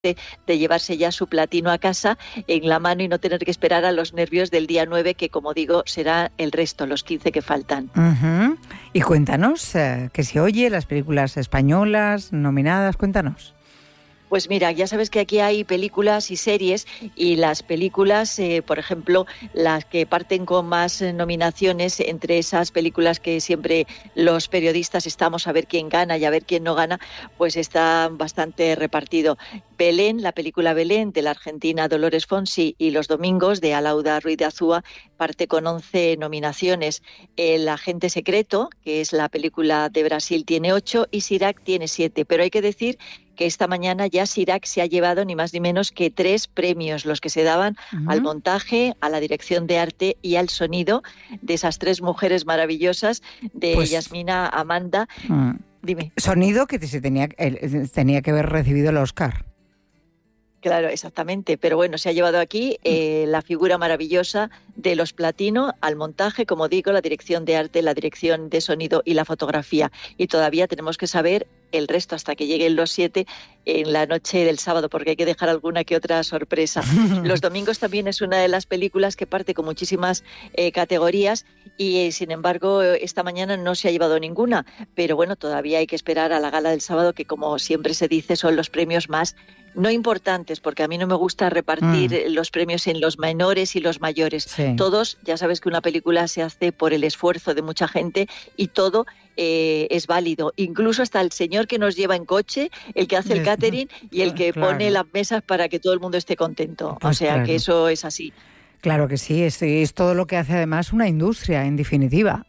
de llevarse ya su platino a casa en la mano y no tener que esperar a los nervios del día 9, que como digo será el resto, los 15 que faltan. Uh-huh. Y cuéntanos, ¿qué se oye? Las películas españolas nominadas, cuéntanos. Pues mira, ya sabes que aquí hay películas y series, y las películas, por ejemplo, las que parten con más nominaciones, entre esas películas que siempre los periodistas estamos a ver quién gana y a ver quién no gana, pues está bastante repartido. Belén, la película Belén, de la argentina Dolores Fonsi, y Los domingos, de Alauda Ruiz de Azúa, parte con 11 nominaciones. El agente secreto, que es la película de Brasil, tiene 8 y Sirac tiene 7, pero hay que decir que esta mañana ya Sirac se ha llevado ni más ni menos que 3 premios, los que se daban al montaje, a la dirección de arte y al sonido, de esas 3 mujeres maravillosas, de Yasmina, Amanda. Dime. Sonido que tenía que haber recibido el Oscar. Claro, exactamente. Pero bueno, se ha llevado aquí la figura maravillosa de los platino, al montaje, como digo, la dirección de arte, la dirección de sonido y la fotografía. Y todavía tenemos que saber el resto hasta que lleguen los 7 en la noche del sábado, porque hay que dejar alguna que otra sorpresa. Los domingos también es una de las películas que parte con muchísimas categorías y, sin embargo, esta mañana no se ha llevado ninguna. Pero bueno, todavía hay que esperar a la gala del sábado, que como siempre se dice son los premios más no importantes, porque a mí no me gusta repartir los premios en los menores y los mayores. Sí. Todos, ya sabes que una película se hace por el esfuerzo de mucha gente y todo es válido. Incluso hasta el señor que nos lleva en coche, el que hace el catering y el que pone las mesas para que todo el mundo esté contento. Pues o sea que eso es así. Claro que sí, es todo lo que hace además una industria, en definitiva,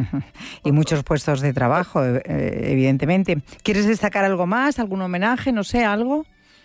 y muchos puestos de trabajo, evidentemente. ¿Quieres destacar algo más, algún homenaje, no sé, algo?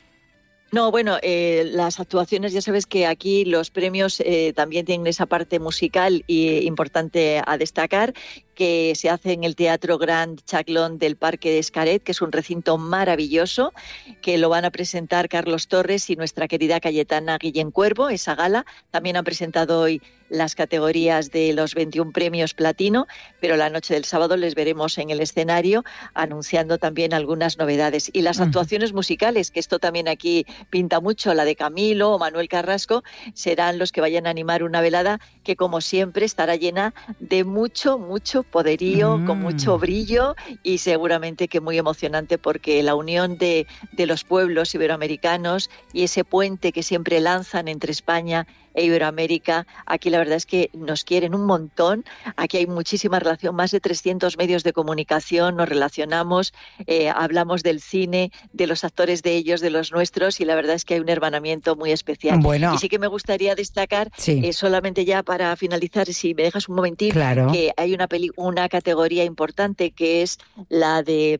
No, bueno, las actuaciones, ya sabes que aquí los premios también tienen esa parte musical y importante a destacar, que se hace en el Teatro Grand Chaclón del Parque de Xcaret, que es un recinto maravilloso, que lo van a presentar Carlos Torres y nuestra querida Cayetana Guillén Cuervo, esa gala. También han presentado hoy las categorías de los 21 premios platino, pero la noche del sábado les veremos en el escenario anunciando también algunas novedades. Y las actuaciones musicales, que esto también aquí pinta mucho, la de Camilo o Manuel Carrasco, serán los que vayan a animar una velada que, como siempre, estará llena de mucho poderío, con mucho brillo y seguramente que muy emocionante, porque la unión de los pueblos iberoamericanos y ese puente que siempre lanzan entre España e Iberoamérica, aquí la verdad es que nos quieren un montón. Aquí hay muchísima relación, más de 300 medios de comunicación, nos relacionamos, hablamos del cine, de los actores de ellos, de los nuestros, y la verdad es que hay un hermanamiento muy especial. Bueno. Y sí que me gustaría destacar, solamente ya para finalizar, si me dejas un momentito, que hay una categoría importante, que es la de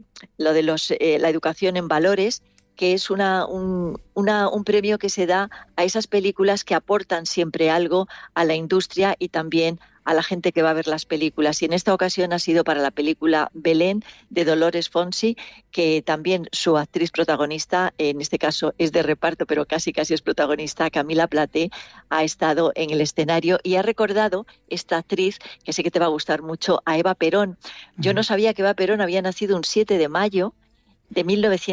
la educación en valores, que es un premio que se da a esas películas que aportan siempre algo a la industria y también a la gente que va a ver las películas. Y en esta ocasión ha sido para la película Belén, de Dolores Fonsi, que también su actriz protagonista, en este caso es de reparto, pero casi es protagonista, Camila Platé, ha estado en el escenario y ha recordado esta actriz, que sé que te va a gustar mucho, a Eva Perón. Yo no sabía que Eva Perón había nacido un 7 de mayo de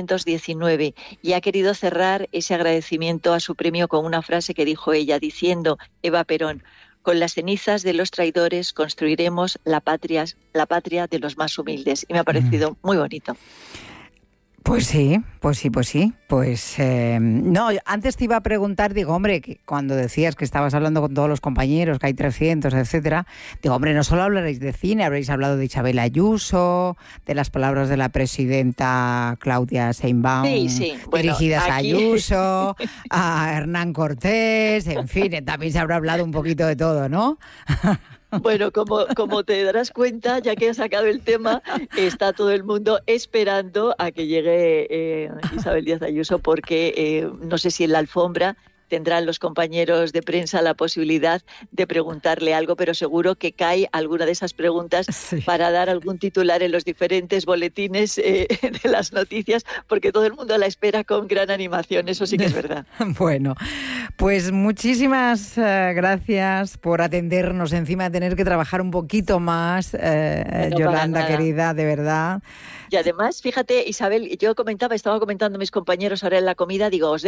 1919 y ha querido cerrar ese agradecimiento a su premio con una frase que dijo ella, diciendo, Eva Perón: con las cenizas de los traidores construiremos la patria de los más humildes. Y me ha parecido muy bonito. Pues sí. No, antes te iba a preguntar, digo, hombre, que cuando decías que estabas hablando con todos los compañeros, que hay 300, etcétera, digo, hombre, no solo hablaréis de cine, habréis hablado de Isabel Ayuso, de las palabras de la presidenta Claudia Sheinbaum, dirigidas a Ayuso, a Hernán Cortés, en fin, también se habrá hablado un poquito de todo, ¿no? Bueno, como te darás cuenta, ya que has sacado el tema, está todo el mundo esperando a que llegue Isabel Díaz Ayuso, porque no sé si en la alfombra tendrán los compañeros de prensa la posibilidad de preguntarle algo, pero seguro que cae alguna de esas preguntas para dar algún titular en los diferentes boletines de las noticias, porque todo el mundo la espera con gran animación, eso sí que es verdad. Bueno, pues muchísimas gracias por atendernos encima de tener que trabajar un poquito más, Yolanda, querida, de verdad. Y además, fíjate, Isabel, estaba comentando a mis compañeros ahora en la comida, digo, os